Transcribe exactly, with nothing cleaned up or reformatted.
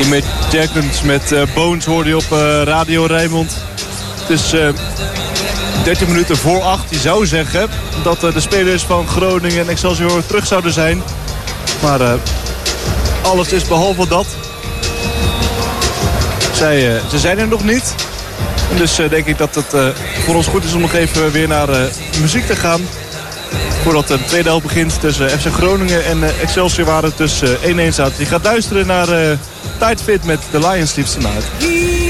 Image Dragons met uh, Bones hoorde je op uh, Radio Rijnmond. Het is uh, dertien minuten voor acht. Je zou zeggen dat uh, de spelers van Groningen en Excelsior terug zouden zijn. Maar uh, alles is behalve dat. Zij, uh, ze zijn er nog niet. En dus uh, denk ik dat het uh, voor ons goed is om nog even weer naar uh, muziek te gaan. Voordat de tweede helft begint tussen F C Groningen en uh, Excelsior waren tussen uh, één-één staat. Je gaat luisteren naar uh, Tight Fit met The Lion Sleeps Tonight.